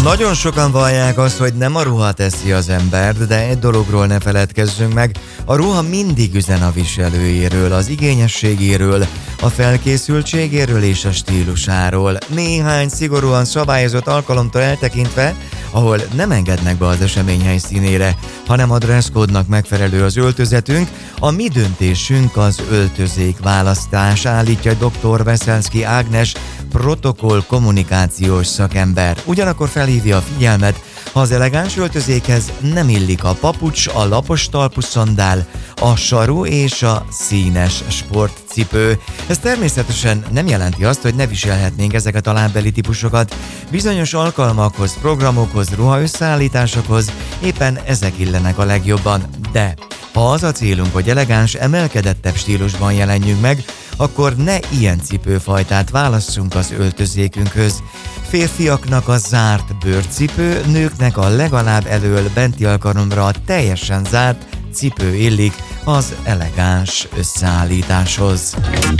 Nagyon sokan vallják azt, hogy nem a ruha teszi az embert, de egy dologról ne feledkezzünk meg, a ruha mindig üzen a viselőjéről, az igényességéről, a felkészültségéről és a stílusáról. Néhány szigorúan szabályozott alkalomtól eltekintve, ahol nem engednek be az esemény helyszínére, hanem a dresszkódnak megfelelő az öltözetünk, a mi döntésünk az öltözék választás, állítja dr. Veszelszky Ágnes, protokoll kommunikációs szakember. Ugyanakkor felhívja a figyelmet, ha az elegáns öltözékhez nem illik a papucs, a lapos talpú szandál, a saru és a színes sportcipő. Ez természetesen nem jelenti azt, hogy ne viselhetnénk ezeket a lábbeli típusokat. Bizonyos alkalmakhoz, programokhoz, ruhaösszeállításokhoz éppen ezek illenek a legjobban. De ha az a célunk, hogy elegáns, emelkedettebb stílusban jelenjünk meg, akkor ne ilyen cipőfajtát válasszunk az öltözékünkhöz. Férfiaknak a zárt bőrcipő, nőknek a legalább elől benti alkalomra teljesen zárt cipő illik az elegáns összeállításhoz.